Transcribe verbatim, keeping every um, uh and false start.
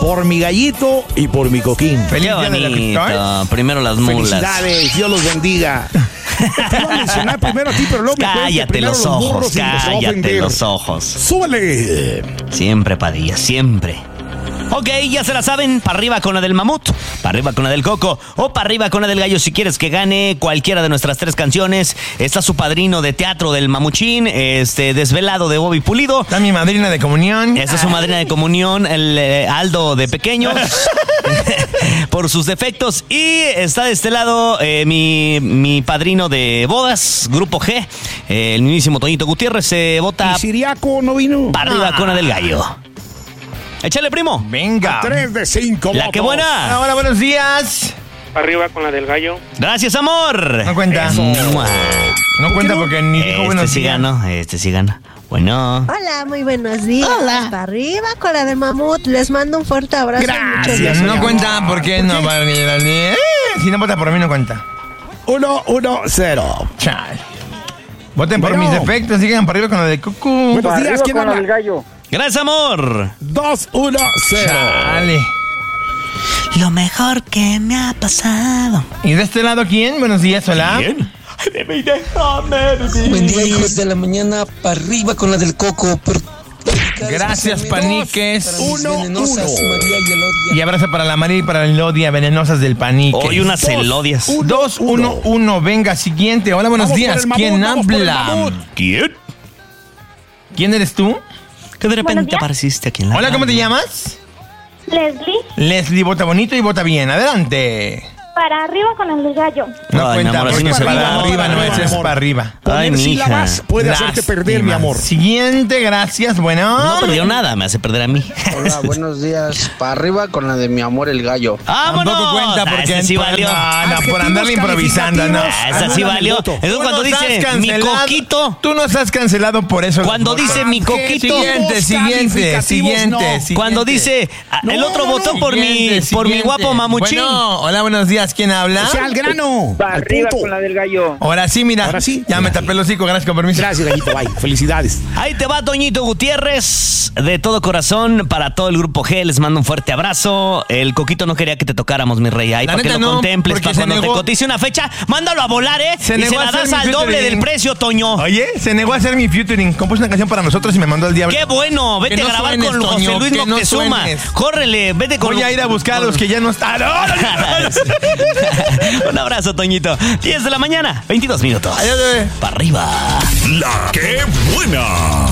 por mi gallito y por mi coquín. Feliz día de la Victoria. Primero las mulas. Felicidades, Dios los bendiga. Te iba a mencionar primero a ti, pero luego me acuerdo que Cállate primero los los ojos, burros y los va a cállate ofender. los ojos. ¡Súbele! Siempre, Padilla, siempre. Ok, ya se la saben, para arriba con la del mamut, para arriba con la del coco o para arriba con la del gallo si quieres que gane cualquiera de nuestras tres canciones. Está su padrino de teatro del mamuchín, este desvelado de Bobby Pulido. Está mi madrina de comunión. Esta es su madrina de comunión, el eh, Aldo de pequeños, por sus defectos. Y está de este lado eh, mi, mi padrino de bodas, Grupo G, eh, el mismísimo Toñito Gutiérrez. Se vota ¿Y Siriaco no vino? para arriba con la del gallo. Échale, primo. Venga. Tres de cinco. La votos. que buena. Hola, buenos días. Arriba con la del gallo. Gracias, amor. No cuenta. Eso. Mua. No cuenta porque ni dijo Este buenos sí días. ganó, este sí gana. Bueno. Hola, muy buenos días. Para arriba con la del mamut. Les mando un fuerte abrazo. y muchos Gracias. besos. No cuenta porque no va a venir al día. Si no vota por mí, no cuenta. Uno, uno, cero. Chale. Voten por Bueno. mis defectos. Sigan para arriba con la de cucu. Buenos Para días, arriba ¿quién con la del habla? gallo. Gracias, amor. Dos, uno, cero. Chale. Lo mejor que me ha pasado. ¿Y de este lado quién? Buenos días, hola. ¿Quién? Buen día, hijos de la mañana, para arriba con la del coco. Por... Gracias, paniques. Uno, venenosas, uno. María y Elodia. Y abrazo para la María y para la Elodia, venenosas del panique. Hoy unas celodias. uno. Dos, uno, uno. Venga, siguiente. Hola, buenos Vamos por días. el mamut, ¿Quién vamos por el habla? mamut. ¿Quién? ¿Quién eres tú? Que de Buenos repente días. apareciste aquí en la Hola, ¿cómo te radio. llamas? Leslie, Leslie, vota bonito y vota bien. Adelante. para arriba con el del gallo. No Ay, mi cuenta, amor, así porque no se para va. arriba no es, es amor. para arriba. Ay, Poner mija. sílabas puede hacerte perder, mi amor. Siguiente, gracias. Bueno. No perdió nada, me hace perder a mí. Hola, buenos días. Para arriba con la de mi amor el gallo. ¡Vámonos! Tampoco cuenta Ah, porque ese sí por- valió. No, no, por Adjetivos andarle improvisando, no. calificativos. Ah, esa sí Anulan el valió. voto. Entonces Tú cuando no estás dice mi cancelado. coquito, Tú no estás cancelado por eso. cuando los dice votos. mi coquito, Siguiente, siguiente, calificativos, siguiente, no. siguiente. cuando dice ah, el No, otro no, votó no. por mi Siguiente, por mi siguiente. guapo mamuchín. Bueno, hola, buenos días. ¿Quién habla? O sea, al grano. Para al arriba punto. con la del gallo. Ahora sí, mira. Ahora sí. Ya me tapé el hocico, gracias, con permiso. Gracias, gallito. Bye. Felicidades. Ahí te va Toñito Gutiérrez, de todo corazón para todo el grupo G, les mando un fuerte abrazo. El coquito no quería que te tocáramos, mi rey, ahí La para que neta lo no, contemples, porque para se cuando negó. te cotice una fecha, mándalo a volar, ¿eh? Se y negó se a la hacer das mi al doble featuring. del precio, Toño. Oye, se negó a hacer mi featuring. Compuso una canción para nosotros y me mandó al diablo. ¡Qué bueno! Vete Que no a grabar suenes, con Toño, José Luis que no Moctezuma. suenes. Córrele, vete con... Voy a ir a buscar a los que ya no están. Un abrazo, Toñito. diez de la mañana, veintidós minutos. Adiós, bebé. Para arriba. La que buena.